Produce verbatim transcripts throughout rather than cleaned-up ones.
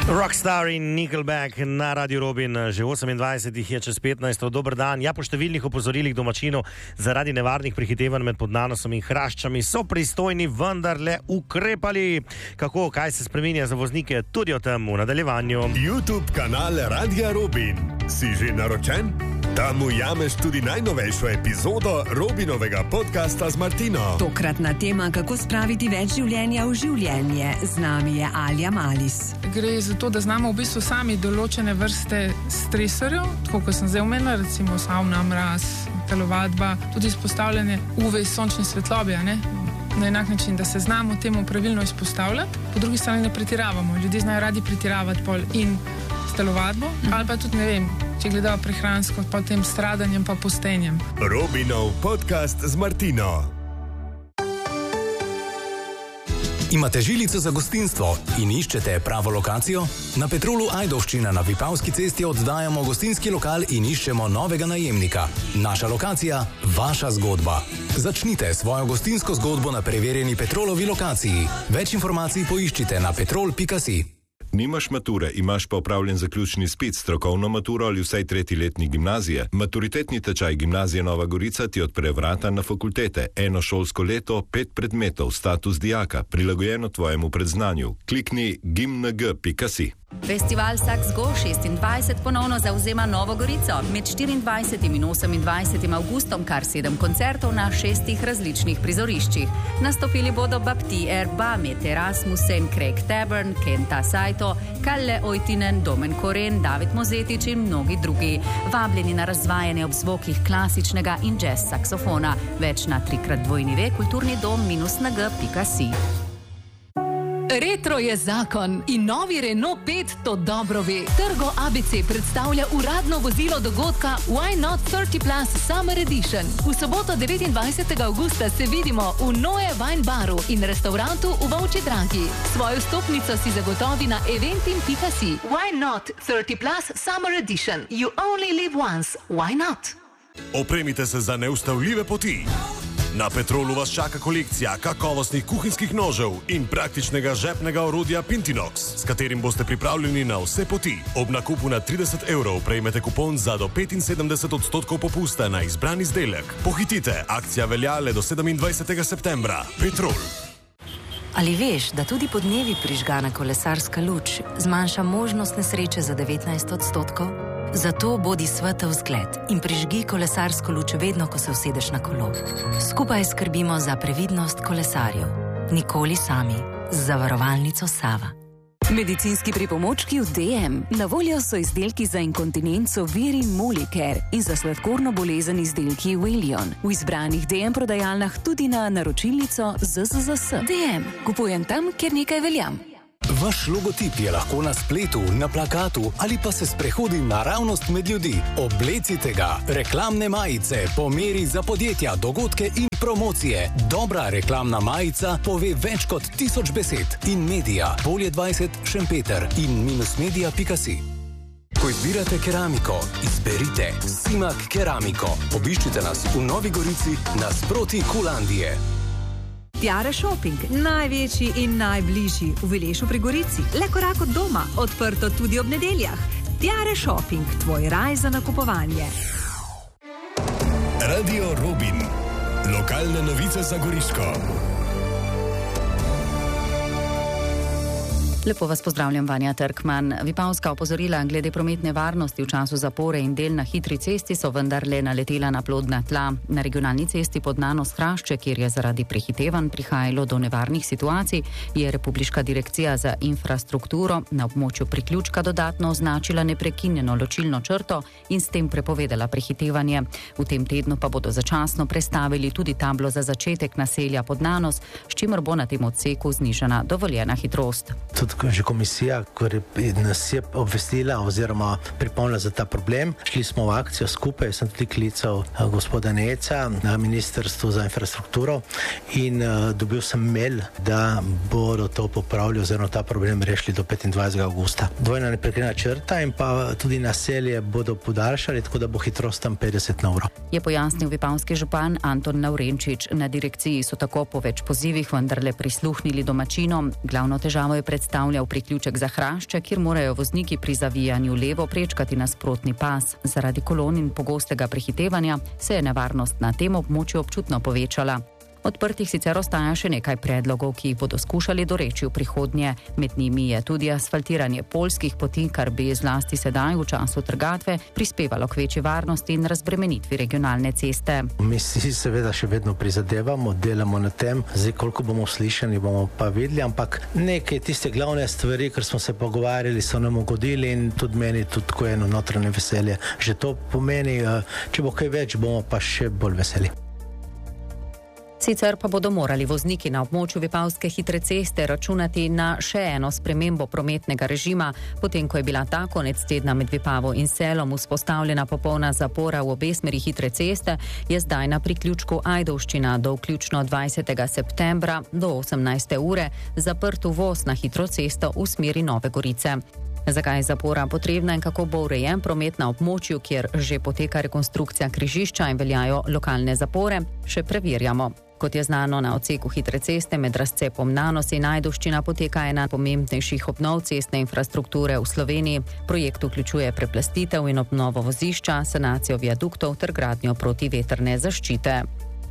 Rockstar in Nickelback na Radio Robin, že osemindvajset jih je čez petnajst. Dober dan. Ja, po številnih opozorilih domačinov zaradi nevarnih prehitevanj med Podnanosom in Hraščami so pristojni vendarle ukrepali. Kako, kaj se spreminja za voznike, tudi o tem v nadaljevanju. YouTube kanal Radia Robin. Si že naročen? Tam ujameš tudi najnovejšo epizodo Robinovega podcasta z Martino. Tokratna tema, kako spraviti več življenja v življenje. Z nami je Alja Malis. Gre za to, da znamo v bistvu sami določene vrste stresorjev, tako kot sem zdaj omenila, recimo savna, mraz, telovadba, tudi izpostavljanje U V sončne svetlobe, ne? Na enak način, da se znamo temu pravilno izpostavljati, po drugi strani ne pretiravamo. Ljudje znajo radi pretiravati pol in s telovadbo, mm. ali pa tudi, ne vem, če gledajo prehransko, pa tem stradanjem, pa postenjem. Robinov podcast z Martino. Imate žilico za gostinstvo in iščete pravo lokacijo? Na Petrolu Ajdovščina na Vipavski cesti oddajamo gostinski lokal in iščemo novega najemnika. Naša lokacija, vaša zgodba. Začnite svojo gostinsko zgodbo na preverjeni Petrolovi lokaciji. Več informacij poiščite na petrol pika si. Nimaš mature, imaš pa opravljen zaključni izpit, strokovno maturo ali vsaj tretji letnik gimnazije. Maturitetni tečaj Gimnazije Nova Gorica ti odpre vrata na fakultete. Eno šolsko leto, pet predmetov, status dijaka, prilagojeno tvojemu predznanju. Klikni gimng pika si. Festival Saxgo šestindvajset ponovno zavzema Novo Gorico. Med štiriindvajsetim in osemindvajsetim avgustom kar sedem koncertov na šestih različnih prizoriščih. Nastopili bodo Bapti Erba, Met Erasmussen, Craig Taborn, Kenta Saito, Kalle Ojtinen, Domen Koren, David Mozetič in mnogi drugi. Vabljeni na razvajanje ob zvokih klasičnega in jazz saksofona. Več na trikrat dvojni ve kulturni dom minus nag pika si. Retro je zakon in novi Renault pet to dobro ve. Trgo A B C predstavlja uradno vozilo dogodka Why Not trideset plus Summer Edition. V soboto devetindvajsetega avgusta se vidimo v Noe Wine Baru in restaurantu v Volčji Dragi. Svojo stopnico si zagotovi na eventim pika si. Why Not trideset plus Summer Edition. You only live once. Why not? Opremite se za neustavljive poti. Na Petrolu vas čaka kolekcija kakovostnih kuhinjskih nožev in praktičnega žepnega orodja Pintinox, s katerim boste pripravljeni na vse poti. Ob nakupu na trideset evrov prejmete kupon za do petinsedemdeset odstotkov popusta na izbran izdelek. Pohitite, akcija velja le do sedemindvajsetega septembra. Petrol. Ali veš, da tudi podnevi prižgana kolesarska luč zmanjša možnost nesreče za devetnajst odstotkov? Zato bodi svetel zgled in prižgi kolesarsko luč vedno, ko se usedeš na kolo. Skupaj skrbimo za previdnost kolesarjev. Nikoli sami. Z zavarovalnico Sava. Medicinski pripomočki v D M. Na voljo so izdelki za inkontinenco Viri Molicare in za sladkorno bolezen izdelki Willion. V izbranih D M prodajalnah tudi na naročilnico Z Z Z S. D M. Kupujem tam, kjer nekaj veljam. Vaš logotip je lahko na spletu, na plakatu ali pa se sprehodi naravnost med ljudi. Oblecite ga. Reklamne majice po meri za podjetja, dogodke in promocije. Dobra reklamna majica pove več kot tisoč besed. In Media, Polje dvajset, Šempeter in minusmedia pika si. Ko izbirate keramiko, izberite Simak Keramiko. Obiščite nas v Novi Gorici nasproti Kulandije. Tiare Shopping, največji in najbližji v Vilešu pri Gorici. Le korak od doma, odprto tudi ob nedeljah. Tiare Shopping, tvoj raj za nakupovanje. Radio Robin. Lokalne novice za Goriško. Lepo vas pozdravljam, Vanja Trkman. Vipavska opozorila glede prometne varnosti v času zapore in del na hitri cesti so vendarle naletela na plodna tla. Na regionalni cesti Podnanos Hrašče, kjer je zaradi prehitevanj prihajalo do nevarnih situacij, je Republiška direkcija za infrastrukturo na območju priključka dodatno označila neprekinjeno ločilno črto in s tem prepovedala prehitevanje. V tem tednu pa bodo začasno prestavili tudi tablo za začetek naselja Podnanos, s čimer bo na tem odseku znižana dovoljena hitrost. Že komisija, ko nas je obvestila oziroma pripomnila za ta problem, šli smo v akcijo skupaj, sem tudi klical gospoda Neca na Ministrstvu za infrastrukturo in uh, dobil sem mail, da bodo to popravili oziroma ta problem rešili do petindvajsetega avgusta. Dvojna neprekinjena črta in pa tudi naselje bodo podaljšali, tako da bo hitrost tam petdeset na uro. Je pojasnil vipavski župan Anton Navrenčič. Na direkciji so tako po več pozivih vendarle prisluhnili domačinom. Glavno težavo je predstavljati predstavljal priključek za Hrašče, kjer morajo vozniki pri zavijanju levo prečkati nasprotni pas. Zaradi kolon in pogostega prehitevanja se je nevarnost na tem območju občutno povečala. Odprtih sicer ostaja še nekaj predlogov, ki jih bodo skušali doreči v prihodnje. Med njimi je tudi asfaltiranje poljskih poti, kar bi zlasti sedaj v času trgatve prispevalo k večji varnosti in razbremenitvi regionalne ceste. Mi si seveda še vedno prizadevamo, delamo na tem, zdaj koliko bomo slišani, bomo pa videli, ampak nekaj tiste glavne stvari, ker smo se pogovarjali, so nam ugodili in tudi meni tudi ko eno notranje veselje. Že to pomeni, če bo kaj več, bomo pa še bolj veseli. Sicer pa bodo morali vozniki na območju Vipavske hitre ceste računati na še eno spremembo prometnega režima, potem ko je bila ta konec tedna med Vipavo in Selom vzpostavljena popolna zapora v obe smeri hitre ceste, je zdaj na priključku Ajdovščina do vključno dvajsetega septembra do osemnajste ure zaprt uvoz na hitro cesto v smeri Nove Gorice. Zakaj je zapora potrebna in kako bo urejen promet na območju, kjer že poteka rekonstrukcija križišča in veljajo lokalne zapore, še preverjamo. Kot je znano, na odseku hitre ceste med razcepom Nanos in Ajdovščina poteka ena pomembnejših obnov cestne infrastrukture v Sloveniji. Projekt vključuje preplastitev in obnovo vozišča, sanacijo viaduktov ter gradnjo protivetrne zaščite.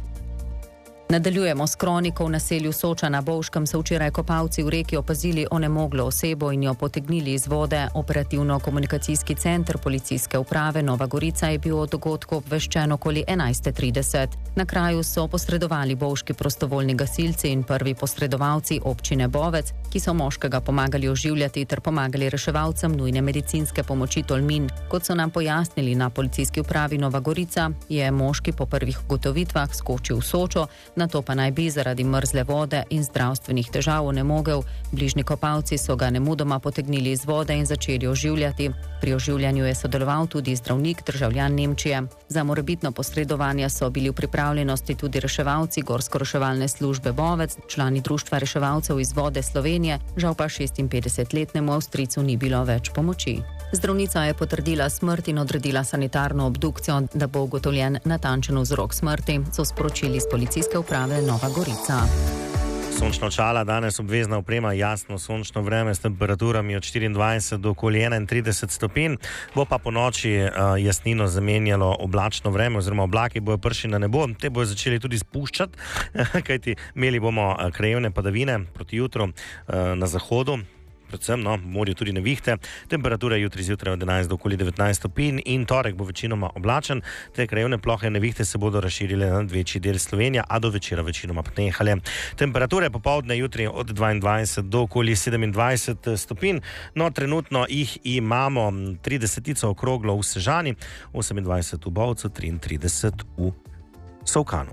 Nadaljujemo s kroniko. V naselju Soča na Bovškem so včeraj kopalci v reki opazili onemoglo osebo in jo potegnili iz vode. Operativno-komunikacijski center policijske uprave Nova Gorica je bil o dogodku obveščen okoli enajste trideset. Na kraju so posredovali bovški prostovoljni gasilci in prvi posredovalci občine Bovec, ki so moškega pomagali oživljati ter pomagali reševalcem nujne medicinske pomoči Tolmin. Kot so nam pojasnili na policijski upravi Nova Gorica, je moški po prvih ugotovitvah skočil v Sočo, nato pa naj bi zaradi mrzle vode in zdravstvenih težav onemogel. Bližnji kopalci so ga nemudoma potegnili iz vode in začeli oživljati. Pri oživljanju je sodeloval tudi zdravnik, državljan Nemčije. Za morebitno posredovanje so bili v pripravljenosti tudi reševalci Gorsko-reševalne službe Bovec, člani Društva reševalcev iz vode Slovenije, žal pa šestinpetdesetletnemu Avstrijcu ni bilo več pomoči. Zdravnica je potrdila smrt in odredila sanitarno obdukcijo, da bo ugotovljen natančen vzrok smrti, so sporočili iz policijske uprave Nova Gorica. Sončna očala, danes obvezna oprema, jasno sončno vreme s temperaturami od štiriindvajset do okoli enaintrideset stopinj. Bo pa po noči uh, jasnino zamenjalo oblačno vreme oziroma oblaki bojo pršili na nebo. Te bojo začeli tudi spuščati, kajti imeli bomo krajevne padavine proti jutru uh, na zahodu. Predvsem, no, morju tudi nevihte. Temperatura jutri zjutraj od enajst do okoli devetnajst stopinj in torek bo večinoma oblačen. Te krajevne plohe nevihte se bodo razširile na večji del Slovenije, a do večera večinoma ponehale. Temperature popoldne jutri od dvaindvajset do okoli sedemindvajset stopinj. No, trenutno jih imamo tridesetico okroglo v Sežani, osemindvajset v Bovcu, triintrideset v Solkanu.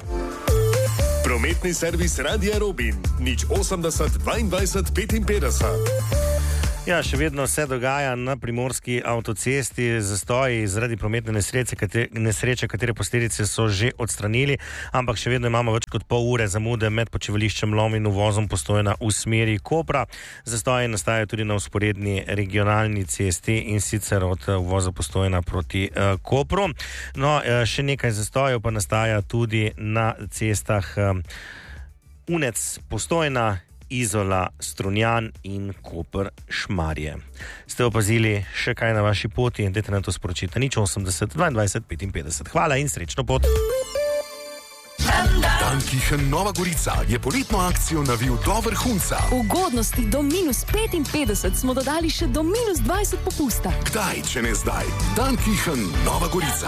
Prometni servis Radia Robin, nič osemdeset dvaindvajset petinpetdeset. Ja, še vedno se dogaja na primorski avtocesti zastoji zaradi prometne nesreče, katere, nesreče, katere posledice so že odstranili, ampak še vedno imamo več kot pol ure zamude med počivališčem Lom in uvozom Postojna v smeri Kopra. Zastoji nastajajo tudi na vzporedni regionalni cesti in sicer od uvoza Postojna proti uh, Kopru. No, uh, še nekaj zastojev pa nastaja tudi na cestah uh, Unec Postojna, Izola, Strunjan in Koper Šmarje. Ste opazili še kaj na vaši poti? Dajte nam to sporočiti. Nič osemdeset dvaindvajset petinpetdeset. Hvala in srečno pot. Dankichen Nova Gorica je poletno akcijo navil do vrhunca. Ugodnosti do minus petinpetdeset smo dodali še do minus dvajset popusta. Kdaj, če ne zdaj? Dankichen Nova Gorica.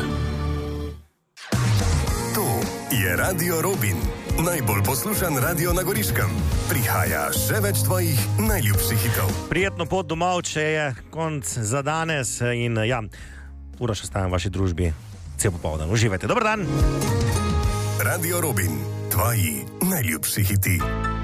To je Radio Robin. Najbolj poslušan radio na Goriškem. Prihaja še več tvojih najljubših hitov. Prijetno pot domov, če je konc za danes in ja, ura še ostajam v vaši družbi cel popoldan. Uživajte. Dobar dan. Radio Robin, tvoji najljubši hiti.